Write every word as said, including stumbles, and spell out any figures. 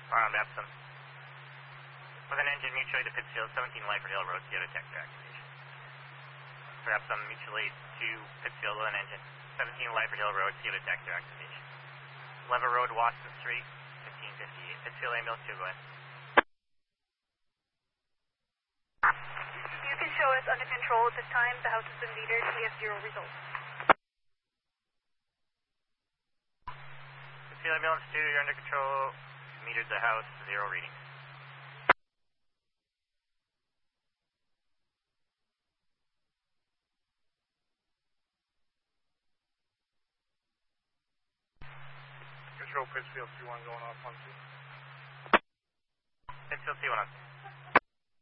Arnold Epsom. With an engine mutually to Pittsfield, seventeen Lyford Hill Road, Toyota Tector activation. For Epsom, mutually to Pittsfield with an engine, seventeen Lyford Hill Road, Toyota Tector activation. Lever Road, Waston Street, fifteen fifty-eight. Pittsfield ambulance two, go ahead. You can show us under control at this time. The house has been metered. We have zero results. Pittsfield ambulance two, you're under control. Metered the house, zero readings. Control Pittsfield two one going off one two. Pittsfield two one on two.